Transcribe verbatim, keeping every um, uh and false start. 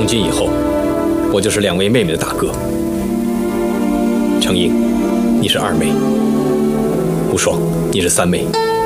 今以后，我就是两位妹妹的大哥。程英，你是二妹；无双，你是三妹。